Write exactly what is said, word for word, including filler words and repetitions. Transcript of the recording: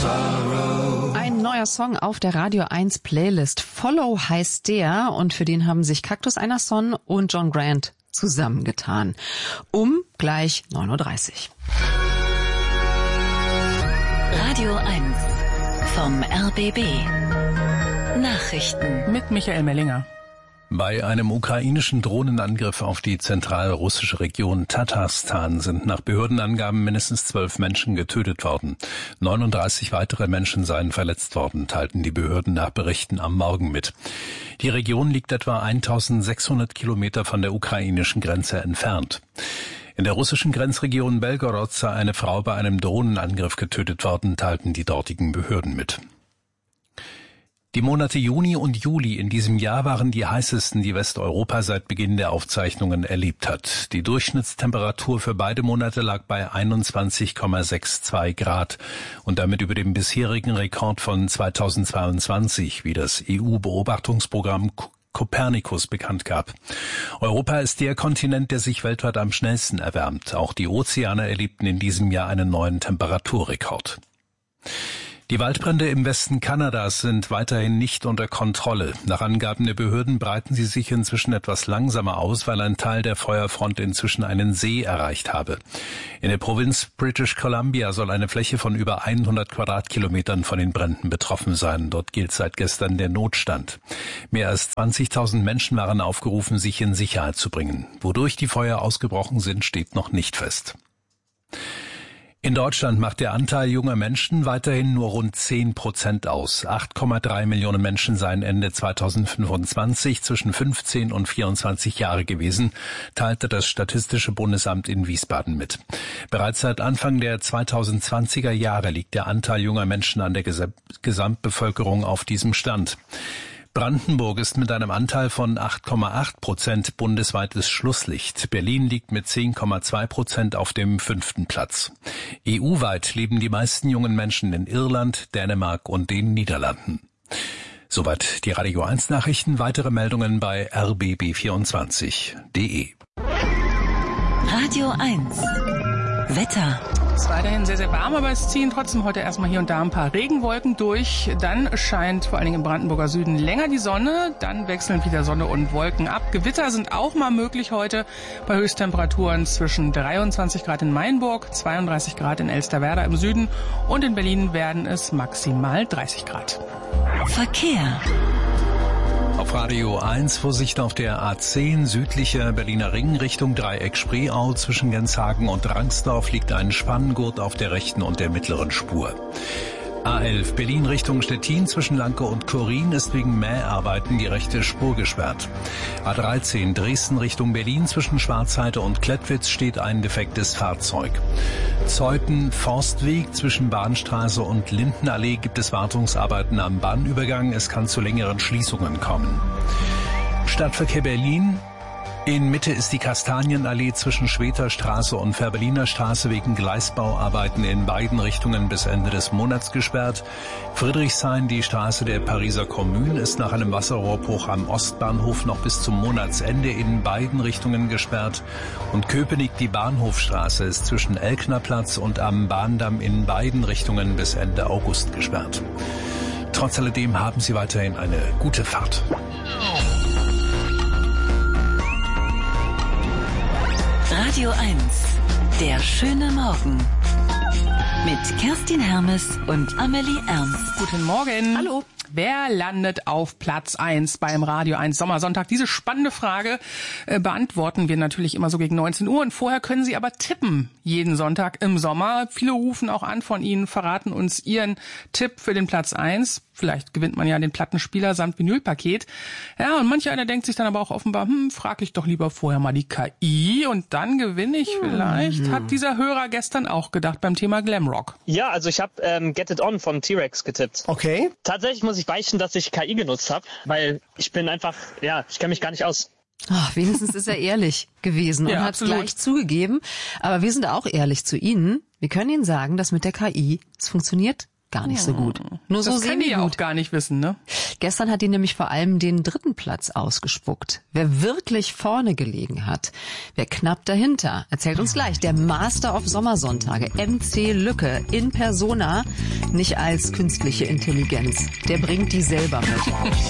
sorrow. Ein neuer Song auf der Radio eins Playlist. Follow heißt der und für den haben sich Cactus Einerson und John Grant zusammengetan. Um gleich neun Uhr dreißig. Radio eins vom R B B. Nachrichten mit Michael Mellinger. Bei einem ukrainischen Drohnenangriff auf die zentralrussische Region Tatarstan sind nach Behördenangaben mindestens zwölf Menschen getötet worden. neununddreißig weitere Menschen seien verletzt worden, teilten die Behörden nach Berichten am Morgen mit. Die Region liegt etwa eintausendsechshundert Kilometer von der ukrainischen Grenze entfernt. In der russischen Grenzregion Belgorod sei eine Frau bei einem Drohnenangriff getötet worden, teilten die dortigen Behörden mit. Die Monate Juni und Juli in diesem Jahr waren die heißesten, die Westeuropa seit Beginn der Aufzeichnungen erlebt hat. Die Durchschnittstemperatur für beide Monate lag bei einundzwanzig Komma zweiundsechzig Grad und damit über dem bisherigen Rekord von zweitausendzweiundzwanzig, wie das E U-Beobachtungsprogramm Copernicus bekannt gab. Europa ist der Kontinent, der sich weltweit am schnellsten erwärmt. Auch die Ozeane erlebten in diesem Jahr einen neuen Temperaturrekord. Die Waldbrände im Westen Kanadas sind weiterhin nicht unter Kontrolle. Nach Angaben der Behörden breiten sie sich inzwischen etwas langsamer aus, weil ein Teil der Feuerfront inzwischen einen See erreicht habe. In der Provinz British Columbia soll eine Fläche von über hundert Quadratkilometern von den Bränden betroffen sein. Dort gilt seit gestern der Notstand. Mehr als zwanzigtausend Menschen waren aufgerufen, sich in Sicherheit zu bringen. Wodurch die Feuer ausgebrochen sind, steht noch nicht fest. In Deutschland macht der Anteil junger Menschen weiterhin nur rund zehn Prozent aus. acht Komma drei Millionen Menschen seien Ende zweitausendfünfundzwanzig zwischen fünfzehn und vierundzwanzig Jahre gewesen, teilte das Statistische Bundesamt in Wiesbaden mit. Bereits seit Anfang der zweitausendzwanziger Jahre liegt der Anteil junger Menschen an der Gesamtbevölkerung auf diesem Stand. Brandenburg ist mit einem Anteil von acht Komma acht Prozent bundesweites Schlusslicht. Berlin liegt mit zehn Komma zwei Prozent auf dem fünften Platz. E U-weit leben die meisten jungen Menschen in Irland, Dänemark und den Niederlanden. Soweit die Radio eins Nachrichten. Weitere Meldungen bei r b b vierundzwanzig punkt d e. Radio eins Wetter. Es ist weiterhin sehr, sehr warm, aber es ziehen trotzdem heute erstmal hier und da ein paar Regenwolken durch. Dann scheint vor allen Dingen im Brandenburger Süden länger die Sonne. Dann wechseln wieder Sonne und Wolken ab. Gewitter sind auch mal möglich heute bei Höchsttemperaturen zwischen dreiundzwanzig Grad in Mainburg, zweiunddreißig Grad in Elsterwerda im Süden und in Berlin werden es maximal dreißig Grad. Verkehr. Auf Radio eins Vorsicht auf der A zehn südlicher Berliner Ring Richtung Dreieck Spreeau. Zwischen Genshagen und Rangsdorf liegt ein Spanngurt auf der rechten und der mittleren Spur. A elf Berlin Richtung Stettin zwischen Lanke und Chorin ist wegen Mäharbeiten die rechte Spur gesperrt. A dreizehn Dresden Richtung Berlin zwischen Schwarzheide und Klettwitz steht ein defektes Fahrzeug. Zeuthen Forstweg zwischen Bahnstraße und Lindenallee gibt es Wartungsarbeiten am Bahnübergang. Es kann zu längeren Schließungen kommen. Stadtverkehr Berlin. In Mitte ist die Kastanienallee zwischen Schweterstraße und Fährberliner Straße wegen Gleisbauarbeiten in beiden Richtungen bis Ende des Monats gesperrt. Friedrichshain, die Straße der Pariser Kommune, ist nach einem Wasserrohrbruch am Ostbahnhof noch bis zum Monatsende in beiden Richtungen gesperrt. Und Köpenick, die Bahnhofstraße, ist zwischen Elknerplatz und am Bahndamm in beiden Richtungen bis Ende August gesperrt. Trotz alledem haben Sie weiterhin eine gute Fahrt. Radio eins, der schöne Morgen. Mit Kerstin Hermes und Amelie Ernst. Guten Morgen. Hallo. Wer landet auf Platz eins beim Radio eins Sommersonntag? Diese spannende Frage äh, beantworten wir natürlich immer so gegen neunzehn Uhr. Und vorher können Sie aber tippen, jeden Sonntag im Sommer. Viele rufen auch an von Ihnen, verraten uns ihren Tipp für den Platz eins. Vielleicht gewinnt man ja den Plattenspieler samt Vinylpaket. Ja, und manch einer denkt sich dann aber auch offenbar, hm, frag ich doch lieber vorher mal die K I und dann gewinne ich vielleicht. Mhm. Hat dieser Hörer gestern auch gedacht beim Thema Glamrock. Ja, also ich habe ähm, Get It On von T-Rex getippt. Okay. Tatsächlich muss ich beichten, dass ich K I genutzt habe, weil ich bin einfach, ja, ich kenne mich gar nicht aus. Ach, wenigstens ist er ehrlich gewesen und ja, hat es gleich zugegeben. Aber wir sind auch ehrlich zu Ihnen. Wir können Ihnen sagen, dass mit der K I es funktioniert gar nicht so gut. Nur so Das kann die ja semi-gut. auch gar nicht wissen, ne? Gestern hat die nämlich vor allem den dritten Platz ausgespuckt. Wer wirklich vorne gelegen hat, wer knapp dahinter, erzählt uns gleich der Master of Sommersonntage, M C Lücke, in persona, nicht als künstliche Intelligenz. Der bringt die selber mit.